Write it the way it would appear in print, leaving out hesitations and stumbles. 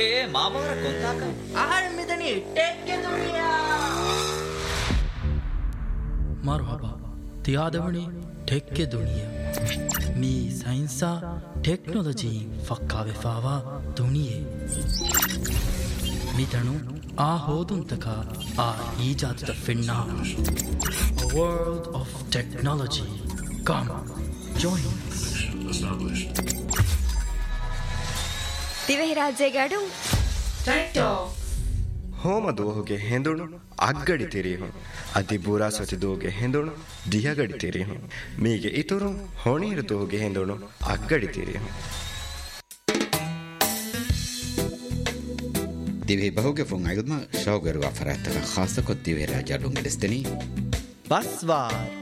ಮಾಮವರ ಕೊಂತಾಕ ಆಹಾರ ಮಿದನಿ ಟೆಕ್ಕೆ ದುನಿಯಾ ಮರ್ಹಬಾ ತಿಯಾದವಣಿ ಟೆಕ್ಕೆ ದುನಿಯಾ me ಸೈನ್ಸಾ technology ಫಕ್ಕಾವೆಫಾವಾ ದುನಿಯೆ ಮಿತಣು ಆ ಹೋದುಂತಕ ಆ ಈಜಾದ ಫಿನ್ನಾ world of technology come join ದಿವೆ ರಾಜೆಗಾಡು ಹೋಮ ದೋಹುಗೆ ಹೆಂದುಣು ಅಗ್ಗಡಿ ತಿರಿ ಹೋ ಅದಿ ಬೂರಾ ಸತಿ ದೋಗೆ ಹೆಂದುಣು ದಿಯಗಡಿ ತಿರಿ ಹೋ ಮೀಗೆ ಇತುರು ಹೊಣೀರು ದೋಹುಗೆ ಹೆಂದುಣು ಅಗ್ಗಡಿ ತಿರಿ ಹೋ ದಿವೆ ಬಹುಗೆ ಫುಂಗ್ ಆಗುದ್ಮ ಶೌಗರು ಅಫರಾತಕ ಖಾಸ ಕೊ ದಿವೆ ರಾಜ ಡೊಂಗಡಿಸ್ತನಿ ಬಸ್ವಾರ್